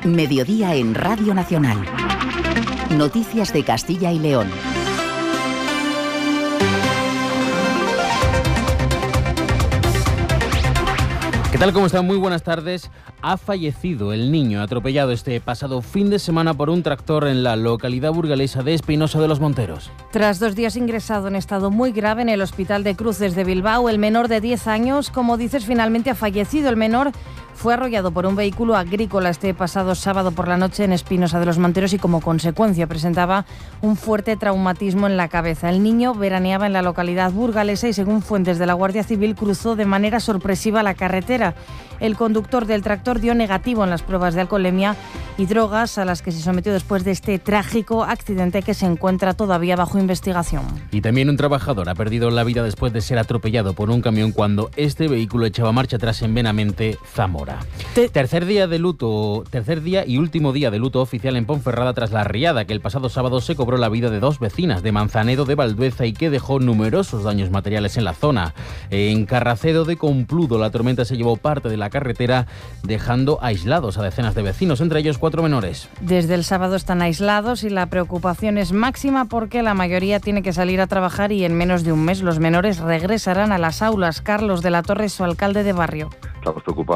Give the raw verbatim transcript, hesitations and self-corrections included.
Mediodía en Radio Nacional. Noticias de Castilla y León. ¿Qué tal? ¿Cómo están? Muy buenas tardes. Ha fallecido el niño atropellado este pasado fin de semana por un tractor en la localidad burgalesa de Espinosa de los Monteros. Tras dos días ingresado en estado muy grave en el Hospital de Cruces de Bilbao, el menor de diez años, como dices, finalmente ha fallecido. El menor fue arrollado por un vehículo agrícola este pasado sábado por la noche en Espinosa de los Monteros y como consecuencia presentaba un fuerte traumatismo en la cabeza. El niño veraneaba en la localidad burgalesa y, según fuentes de la Guardia Civil, cruzó de manera sorpresiva la carretera. El conductor del tractor dio negativo en las pruebas de alcoholemia y drogas, a las que se sometió después de este trágico accidente que se encuentra todavía bajo investigación. Y también un trabajador ha perdido la vida después de ser atropellado por un camión cuando este vehículo echaba marcha atrás en Benavente, Zamora. Te... Tercer día de luto, tercer día y último día de luto oficial en Ponferrada tras la riada que el pasado sábado se cobró la vida de dos vecinas de Manzanedo de Valdueza y que dejó numerosos daños materiales en la zona. En Carracedo de Compludo la tormenta se llevó parte de la carretera, dejando aislados a decenas de vecinos, entre ellos cuatro menores. Desde el sábado están aislados y la preocupación es máxima porque la mayoría tiene que salir a trabajar y en menos de un mes los menores regresarán a las aulas. Carlos de la Torre, su alcalde de barrio. Estamos preocupados